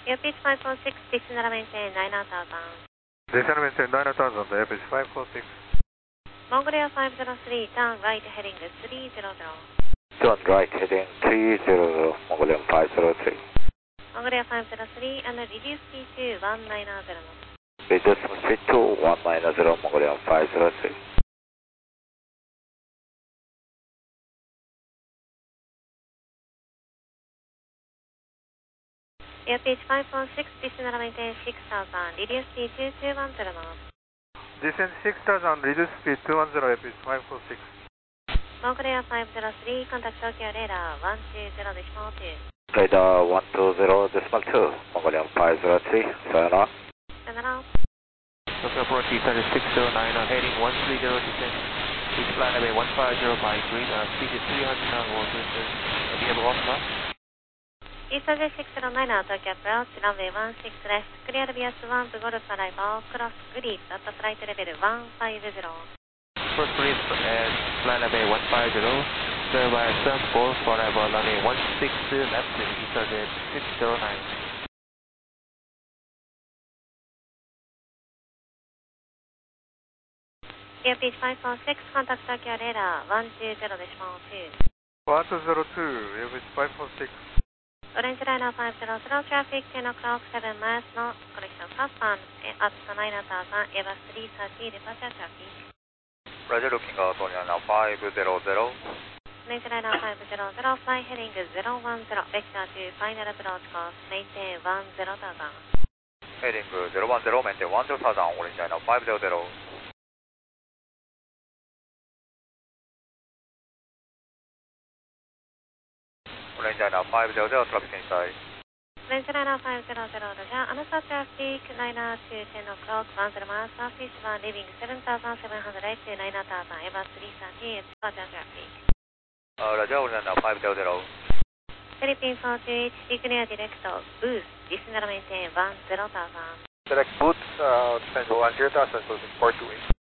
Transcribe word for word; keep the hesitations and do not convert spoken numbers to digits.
Airpage five four six, descend maintain nine thousand. Descend maintain nine thousand, Airpage five four six. Mongolia five zero three, turn right heading three hundred. Turn right heading three hundred, Mongolia five zero three. Mongolia five zero three, and reduce speed to one nine zero knots. Reduce speed to one nine zero, Mongolia five zero three. Airpage five four six, descend maintain six thousand, reduce speed to two one zero knots. Descend six thousand, reduce speed two one zero, Airpage five four six. Mongolia five zero three, contact Tokyo radar one two zero decimal two. Radar one two zero decimal two, Mongolia five zero three, sayonara. Sayonara. Tokyo approach six zero nine, heading one three zero descent. Please fly level one five zero by green, uh, speed is three hundred knots, water, we have off now. Eastern six zero nine, Tokyo approach, runway one six left, clear via Swan to Golf arrival, cross grid at flight level one five zero. First please uh, fly level one five zero, clear via Swan to Golf arrival, runway one six left, Eastern six zero nine. Airpage five four six, contact Tokyo radar one two zero decimal two. one two zero two, Airpage five four six. Orange liner five zero zero, traffic ten o'clock, seven miles, no collection southbound at nine thousand, Airbus three thirty, departure traffic. Roger, looking out on now five zero zero. Orange liner five zero zero, fly heading zero one zero, vector to final approach course, maintain one zero thousand. Heading zero one zero, maintain one zero thousand, Orange liner five zero zero. Orange liner five zero zero, traffic inside. Orange liner five zero zero, Roger, another traffic, liner to ten o'clock, one zero miles, southeast one, leaving seven thousand seven hundred to nine thousand, Airbus three thirty, departure traffic. Uh, Roger, Orange liner five zero zero. Philippine four two eight, declare direct, boost, descend maintain one zero thousand. Select boots, uh, descend one zero thousand, closing four two eight.